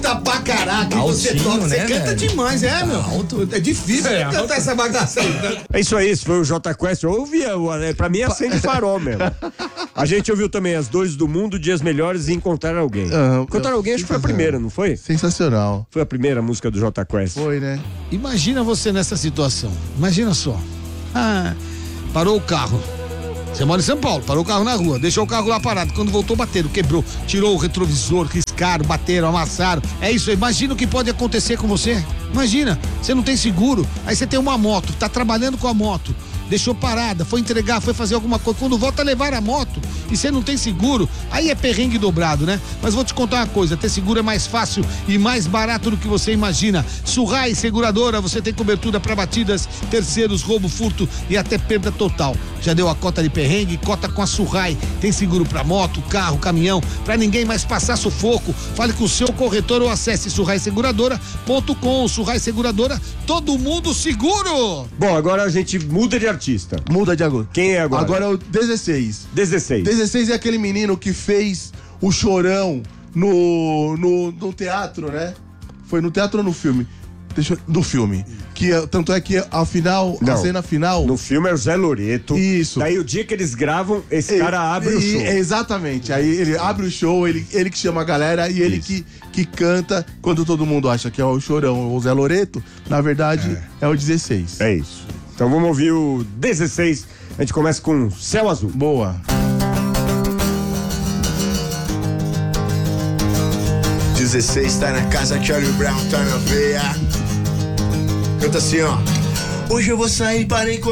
canta pra caraca. Você Altinho, toca, você né, canta velho? demais, meu. Alto. É difícil cantar essa bagaça aí. É isso aí, esse foi o Jota Quest. Eu ouvia, pra mim acende farol mesmo. A gente ouviu também As Dores do Mundo, Dias Melhores e Encontrar Alguém. Encontrar Alguém acho que foi a primeira, não foi? Sensacional. Foi a primeira música do Jota Quest. Foi, né? Imagina você nessa situação. Imagina só. Parou o carro. Você mora em São Paulo, parou o carro na rua, deixou o carro lá parado. Quando voltou, bateram, quebrou, tirou o retrovisor, riscaram, bateram, amassaram. É isso aí. Imagina o que pode acontecer com você. Imagina, você não tem seguro, aí você tem uma moto, tá trabalhando com a moto, deixou parada, foi entregar, foi fazer alguma coisa. Quando volta, levar a moto e você não tem seguro, aí é perrengue dobrado, né? Mas vou te contar uma coisa, ter seguro é mais fácil e mais barato do que você imagina. Surrai Seguradora, você tem cobertura para batidas, terceiros, roubo, furto e até perda total. Já deu a cota de perrengue? Cota com a Surrai. Tem seguro para moto, carro, caminhão, para ninguém mais passar sufoco. Fale com o seu corretor ou acesse surraiseguradora.com. Surrai Seguradora, todo mundo seguro! Bom, agora a gente muda de artista. Muda de agora. Quem é agora? Agora é o 16. 16. 16 é aquele menino que fez o Chorão no teatro, né? Foi no teatro ou no filme? Do filme. Tanto é que a final, Não. a cena final. No filme é o Zé Loreto. Isso. Daí o dia que eles gravam, esse cara abre o show. Exatamente. Aí ele abre o show, ele que chama a galera e ele que canta quando todo mundo acha que é o Chorão ou o Zé Loreto. Na verdade, é o 16. É isso. Então vamos ouvir o 16. A gente começa com Céu Azul. Boa. 16 tá na casa, Charlie Brown tá na veia. Canta assim, ó. Hoje eu vou sair para encontrar